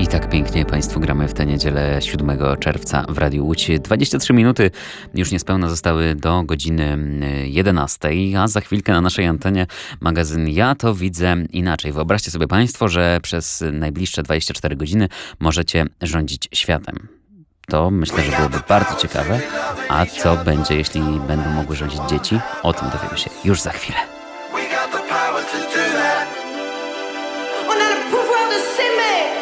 tak pięknie Państwu gramy w tę niedzielę 7 czerwca w Radiu Łódź. 23 minuty już niespełna zostały do godziny 11, a za chwilkę na naszej antenie magazyn Ja to widzę inaczej. Wyobraźcie sobie Państwo, że przez najbliższe 24 godziny możecie rządzić światem. To myślę, że byłoby bardzo ciekawe. A co będzie, jeśli będą mogły rządzić dzieci? O tym dowiemy się już za chwilę. On a le pouvoir de s'aimer.